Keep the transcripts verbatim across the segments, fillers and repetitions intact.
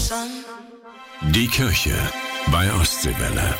Die Kirche bei Ostseewelle.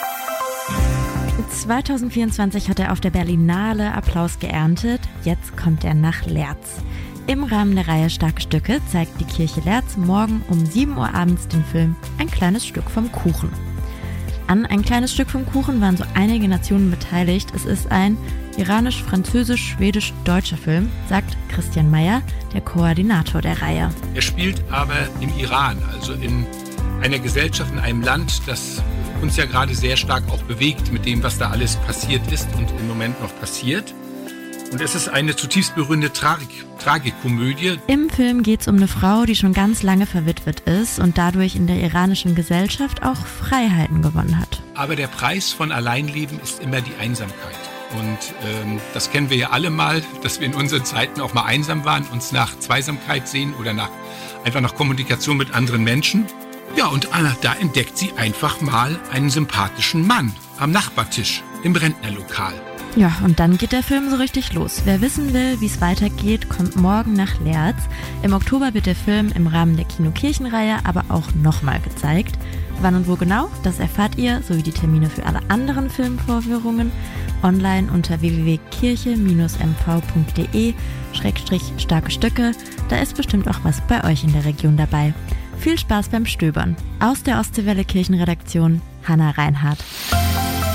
zwanzig vierundzwanzig hat er auf der Berlinale Applaus geerntet. Jetzt kommt er nach Leerz. Im Rahmen der Reihe Starke Stücke zeigt die Kirche Leerz morgen um sieben Uhr abends den Film Ein kleines Stück vom Kuchen. An Ein kleines Stück vom Kuchen waren so einige Nationen beteiligt. Es ist ein iranisch-französisch-schwedisch-deutscher Film, sagt Christian Meyer, der Koordinator der Reihe. Er spielt aber im Iran, also in einer Gesellschaft, in einem Land, das uns ja gerade sehr stark auch bewegt mit dem, was da alles passiert ist und im Moment noch passiert. Und es ist eine zutiefst berührende Tragik, Tragikomödie. Im Film geht es um eine Frau, die schon ganz lange verwitwet ist und dadurch in der iranischen Gesellschaft auch Freiheiten gewonnen hat. Aber der Preis von Alleinleben ist immer die Einsamkeit. Und ähm, das kennen wir ja alle mal, dass wir in unseren Zeiten auch mal einsam waren, uns nach Zweisamkeit sehen oder nach, einfach nach Kommunikation mit anderen Menschen. Ja, und Anna, da entdeckt sie einfach mal einen sympathischen Mann am Nachbartisch im Rentnerlokal. Ja, und dann geht der Film so richtig los. Wer wissen will, wie es weitergeht, kommt morgen nach Leerz. Im Oktober wird der Film im Rahmen der Kino-Kirchenreihe aber auch nochmal gezeigt. Wann und wo genau, das erfahrt ihr, sowie die Termine für alle anderen Filmvorführungen online unter w w w punkt kirche Bindestrich m v punkt d e Schrägstrich starke Stücke. Da ist bestimmt auch was bei euch in der Region dabei. Viel Spaß beim Stöbern. Aus der Ostseewelle Kirchenredaktion, Hannah Reinhardt.